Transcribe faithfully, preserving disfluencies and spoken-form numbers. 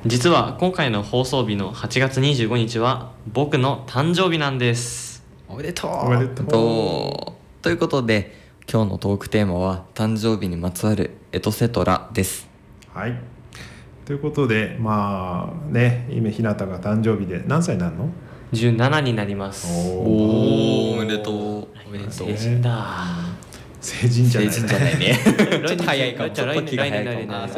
実は今回の放送日のはちがつにじゅうごにちは僕の誕生日なんです。 おめでとう。 おめでとう。 とということで今日のトークテーマは誕生日にまつわるエトセトラです。 はい。ということでまあね、今ひなたが誕生日で何歳になるの？ じゅうななになります。 おお、おめでとう。おめでとう。 成人だ。 成人じゃない成人じゃないね。ちょっと早いかも。 ちょっと時が早いかも。 来年来年来年